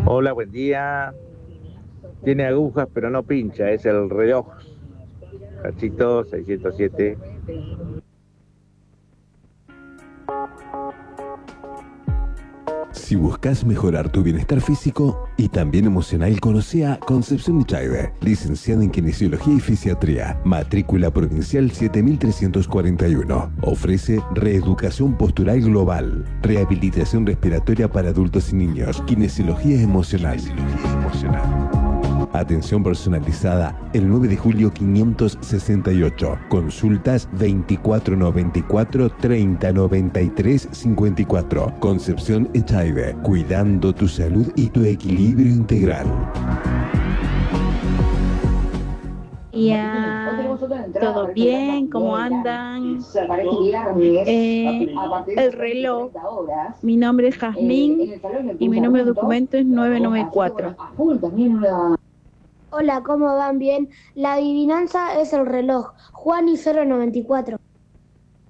Hola, buen día. Tiene agujas, pero no pincha, es el reloj. Cachito 607. Si buscas mejorar tu bienestar físico y también emocional, conoce a Concepción Echagüe, licenciada en Kinesiología y Fisiatría, matrícula provincial 7341. Ofrece reeducación postural global, rehabilitación respiratoria para adultos y niños, kinesiología emocional. Atención personalizada el 9 de julio 568. Consultas 2494 3093 54. Concepción Echagüe, cuidando tu salud y tu equilibrio integral. Ya, todo bien, ¿cómo andan? El reloj, mi nombre es Jazmín y mi número de documento es 994. Hola, ¿cómo van? Bien. La adivinanza es el reloj. Juan y 094.